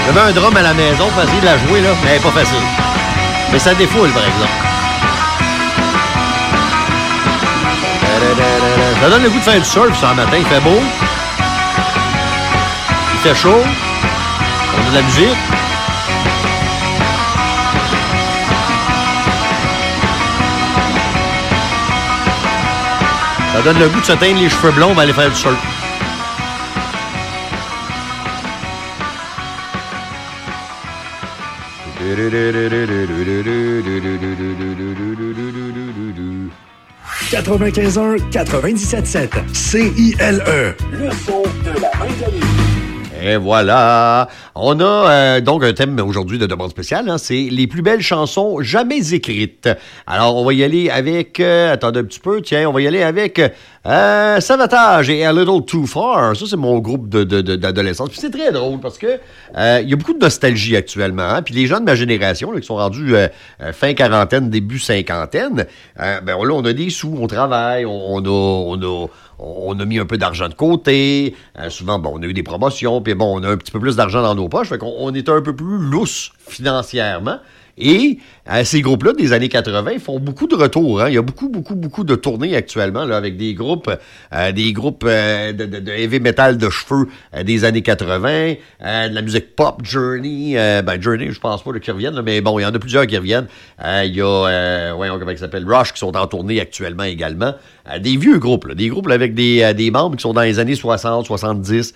J'avais un drum à la maison pour essayer de la jouer, là, mais elle n'est pas facile. Mais ça défoule, par exemple. Ça donne le goût de faire du surf, ça, le matin. Il fait beau. Il fait chaud. On a de la musique. Ça donne le goût de se teindre les cheveux blonds, on va aller faire du surf. « 95.1, 97.7, CILE. Le son de la fin de l'année. » Et voilà. On a donc un thème aujourd'hui de demande spéciale. Hein, c'est les plus belles chansons jamais écrites. Alors, on va y aller avec... attendez un petit peu. Tiens, on va y aller avec Savatage et A Little Too Far. Ça, c'est mon groupe d'adolescence. Puis c'est très drôle parce que il y a beaucoup de nostalgie actuellement. Hein, puis les gens de ma génération là, qui sont rendus fin quarantaine, début cinquantaine, ben là, on a des sous, on travaille, on a mis un peu d'argent de côté. Souvent, bon, on a eu des promotions, puis bon, on a un petit peu plus d'argent dans nos poches. Fait qu'on est un peu plus lousse financièrement. Et ces groupes-là, des années 80, font beaucoup de retours. Hein. Il y a beaucoup de tournées actuellement là, avec des groupes de heavy metal de cheveux des années 80, de la musique pop, Journey. Journey, je pense pas qu'ils reviennent, là, mais bon, il y en a plusieurs qui reviennent. Il y a, comment il s'appelle, Rush, qui sont en tournée actuellement également. Des vieux groupes, là, des groupes là, avec des membres qui sont dans les années 60, 70,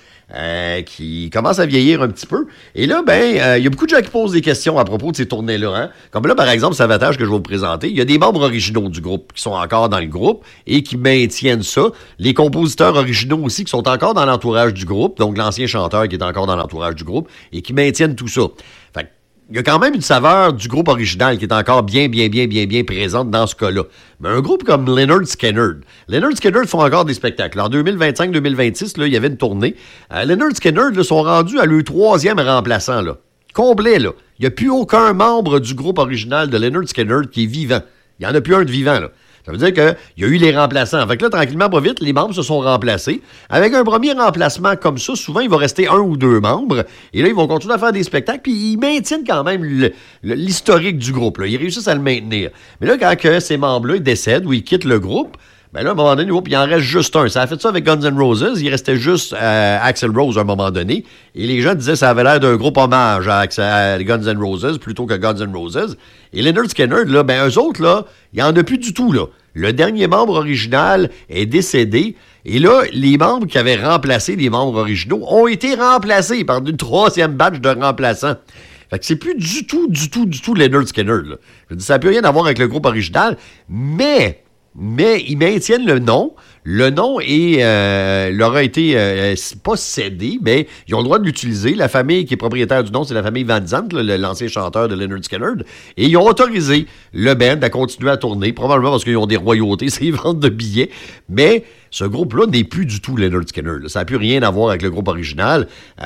qui commencent à vieillir un petit peu. Et là, il y a beaucoup de gens qui posent des questions à propos de ces tournées-là. Hein. Comme là, par exemple, Savatage que je vais vous présenter, il y a des membres originaux du groupe qui sont encore dans le groupe et qui maintiennent ça. Les compositeurs originaux aussi qui sont encore dans l'entourage du groupe, donc l'ancien chanteur qui est encore dans l'entourage du groupe et qui maintiennent tout ça. Fait que, il y a quand même une saveur du groupe original qui est encore bien présente dans ce cas-là. Mais un groupe comme Lynyrd Skynyrd font encore des spectacles. En 2025-2026, là, il y avait une tournée. Lynyrd Skynyrd là, sont rendus à leur 3e remplaçant, là. Complet, là. Il n'y a plus aucun membre du groupe original de Lynyrd Skynyrd qui est vivant. Il n'y en a plus un de vivant, là. Ça veut dire qu'il y a eu les remplaçants. Fait que là, tranquillement, pas vite, les membres se sont remplacés. Avec un premier remplacement comme ça, souvent, il va rester 1 ou 2 membres. Et là, ils vont continuer à faire des spectacles, puis ils maintiennent quand même l'historique du groupe, là. Ils réussissent à le maintenir. Mais là, quand ces membres-là ils décèdent ou ils quittent le groupe, ben là, à un moment donné, il en reste juste un. Ça a fait ça avec Guns N' Roses. Il restait juste Axl Rose à un moment donné. Et les gens disaient que ça avait l'air d'un groupe hommage à Guns N' Roses plutôt que Guns N' Roses. Et Lynyrd Skynyrd, là, eux autres, là, il n'y en a plus du tout, là. Le dernier membre original est décédé. Et là, les membres qui avaient remplacé les membres originaux ont été remplacés par une 3e batch de remplaçants. Fait que c'est plus du tout Lynyrd Skynyrd, là. Je dis, ça n'a plus rien à voir avec le groupe original, mais ils maintiennent le nom. Le nom leur a été pas cédé, mais ils ont le droit de l'utiliser. La famille qui est propriétaire du nom, c'est la famille Van Zandt, l'ancien chanteur de Lynyrd Skynyrd. Et ils ont autorisé le band à continuer à tourner, probablement parce qu'ils ont des royautés, c'est ils vendent de billets. Mais ce groupe-là n'est plus du tout Lynyrd Skynyrd, là. Ça n'a plus rien à voir avec le groupe original.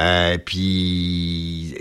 Puis...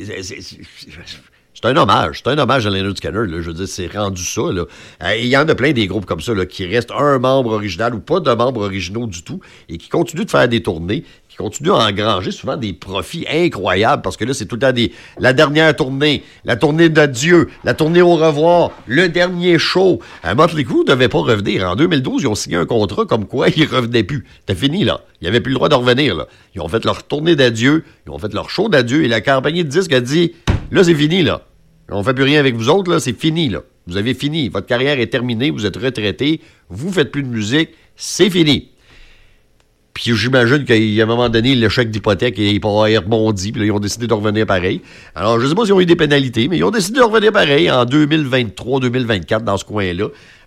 C'est un hommage à Lynyrd Skynyrd, là. Je veux dire, c'est rendu ça, là. Il y en a plein des groupes comme ça, là, qui restent un membre original ou pas de membres originaux du tout et qui continuent de faire des tournées, qui continuent à engranger souvent des profits incroyables parce que là, c'est tout le temps la dernière tournée, la tournée d'adieu, la tournée au revoir, le dernier show. Motley Crue ne devait pas revenir. En 2012, ils ont signé un contrat comme quoi ils revenaient plus. C'était fini, là. Ils n'avaient plus le droit de revenir, là. Ils ont fait leur tournée d'adieu, ils ont fait leur show d'adieu et la compagnie de disques a dit, là, c'est fini, là. On fait plus rien avec vous autres, là, c'est fini, là. Vous avez fini. Votre carrière est terminée, vous êtes retraité, vous faites plus de musique, c'est fini. Puis j'imagine qu'il y a un moment donné, le chèque d'hypothèque est rebondi, puis là, ils ont décidé de revenir pareil. Alors, je sais pas s'ils ont eu des pénalités, mais ils ont décidé de revenir pareil en 2023-2024 dans ce coin-là.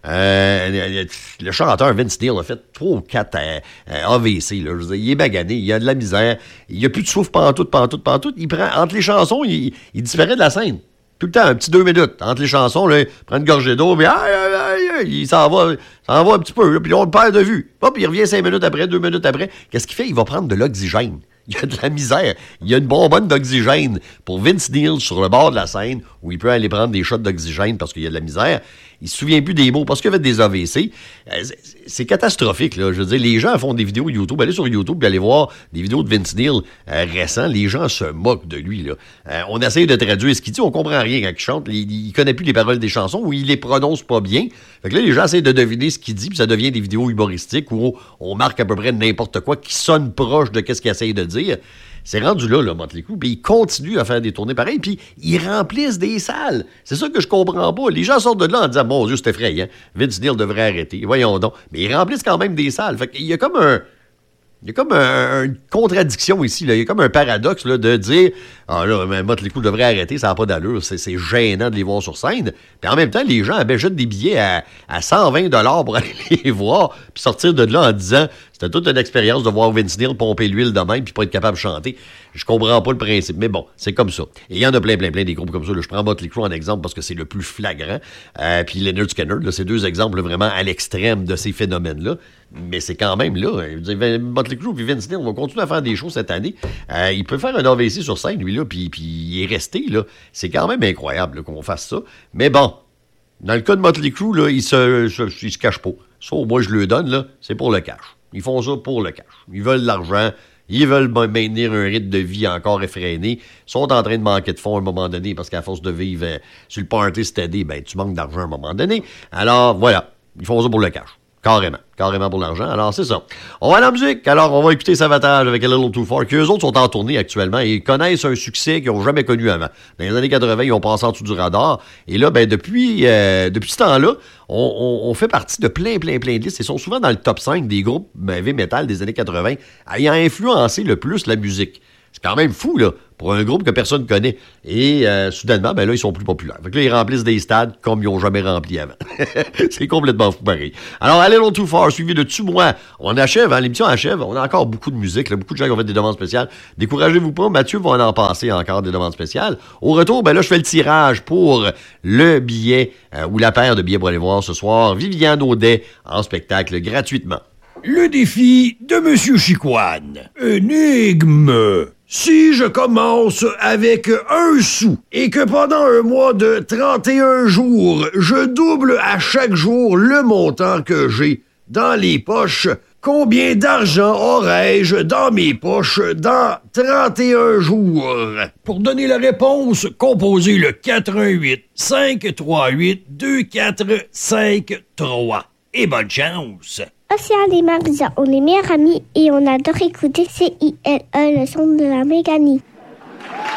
Le chanteur Vince Neil a fait 3 ou 4 AVC. Là. Je veux dire, il est magané, il a de la misère, il n'y a plus de souffle pantoute. Il prend, entre les chansons, il disparaît de la scène. Tout le temps, un petit 2 minutes. Entre les chansons, là, il prend une gorgée d'eau, puis il s'en va un petit peu, là, puis on le perd de vue. Hop, il revient 5 minutes après, 2 minutes après. Qu'est-ce qu'il fait? Il va prendre de l'oxygène. Il y a de la misère. Il y a une bonbonne d'oxygène pour Vince Neil sur le bord de la scène où il peut aller prendre des shots d'oxygène parce qu'il y a de la misère. il se souvient plus des mots parce qu'il a fait des AVC. C'est catastrophique, là. Je veux dire, les gens font des vidéos YouTube. Allez sur YouTube et allez voir des vidéos de Vince Neil récents. Les gens se moquent de lui, là. On essaye de traduire ce qu'il dit. On comprend rien quand il chante. Il connaît plus les paroles des chansons ou il les prononce pas bien. Fait que là, les gens essayent de deviner ce qu'il dit puis ça devient des vidéos humoristiques où on marque à peu près n'importe quoi qui sonne proche de ce qu'il essaye de dire. C'est rendu là, Motley Crue, puis ils continuent à faire des tournées pareilles, puis ils remplissent des salles. C'est ça que je comprends pas. Les gens sortent de là en disant « Mon Dieu, c'est effrayant. Vince Neil devrait arrêter. Voyons donc. » Mais ils remplissent quand même des salles. Fait qu'il y a comme une contradiction ici. Là. Il y a comme un paradoxe là, de dire « Ah là, Motley Crue devrait arrêter, ça n'a pas d'allure. C'est gênant de les voir sur scène. » Puis en même temps, les gens jettent des billets à 120 $ pour aller les voir, puis sortir de là en disant « C'était toute une expérience de voir Vince Neil pomper l'huile de même puis pas être capable de chanter. » Je comprends pas le principe, mais bon, c'est comme ça. Et il y en a plein des groupes comme ça. Là. Je prends Motley Crue en exemple parce que c'est le plus flagrant. Puis Lynyrd Skynyrd, là, c'est deux exemples là, vraiment à l'extrême de ces phénomènes-là. Mais c'est quand même là. Motley Crue et Vince Neil, on va continuer à faire des shows cette année. Il peut faire un AVC sur scène, lui, là, puis il est resté, là. C'est quand même incroyable là, qu'on fasse ça. Mais bon, dans le cas de Motley Crue, là, il se cache pas. Ça, moi, je le donne, là, c'est pour le cash. Ils font ça pour le cash. Ils veulent de l'argent. Ils veulent maintenir un rythme de vie encore effréné. Ils sont en train de manquer de fonds à un moment donné parce qu'à force de vivre sur le party steady, ben, tu manques d'argent à un moment donné. Alors, voilà. Ils font ça pour le cash. Carrément pour l'argent. Alors, c'est ça. On va à la musique. Alors, on va écouter Savatage avec A Little Too Far, qui eux autres sont en tournée actuellement et connaissent un succès qu'ils n'ont jamais connu avant. Dans les années 80, ils ont passé en dessous du radar. Et là, ben, depuis ce temps-là, on fait partie de plein de listes. Ils sont souvent dans le top 5 des groupes heavy metal des années 80 ayant influencé le plus la musique. C'est quand même fou, là, pour un groupe que personne ne connaît. Et soudainement, ben là, ils sont plus populaires. Fait que là, ils remplissent des stades comme ils n'ont jamais rempli avant. C'est complètement fou, pareil. Alors, A Little Too Far, suivi de Tue-moi. On achève, hein, l'émission achève. On a encore beaucoup de musique, là, beaucoup de gens qui ont fait des demandes spéciales. Découragez-vous pas, Mathieu va en passer encore des demandes spéciales. Au retour, ben là, je fais le tirage pour le billet ou la paire de billets pour aller voir ce soir Viviane Audet en spectacle gratuitement. Le défi de Monsieur Chicoine. Énigme. Si je commence avec 1 sou et que pendant un mois de 31 jours, je double à chaque jour le montant que j'ai dans les poches, combien d'argent aurais-je dans mes poches dans 31 jours? Pour donner la réponse, composez le 418 538 2453. Et bonne chance! Océane et Marisa, on est meilleurs amis et on adore écouter CILE, le son de la Méganie.